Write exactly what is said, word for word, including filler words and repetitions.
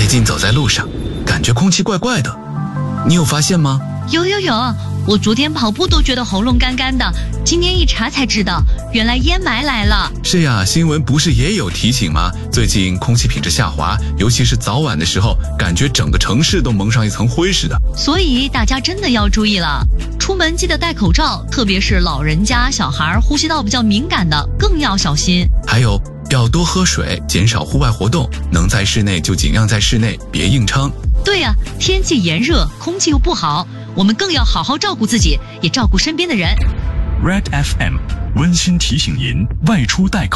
近走在路上，感觉空气怪怪的，你有发现吗？ 有有有，我昨天跑步都觉得喉咙干干的，今天一查才知道，原来烟霾来了。 是呀，新闻不是也有提醒吗？最近空气品质下滑，尤其是早晚的时候，感觉整个城市都蒙上一层灰似的。 所以大家真的要注意了，出门记得戴口罩，特别是老人家、小孩呼吸道比较敏感的更要小心。 还有要多喝水，减少户外活动，能在室内就尽量在室内，别硬撑。 对呀、啊，天气炎热，空气又不好，我们更要好好照顾自己，也照顾身边的人。 Red F M 温馨提醒您外出戴口罩。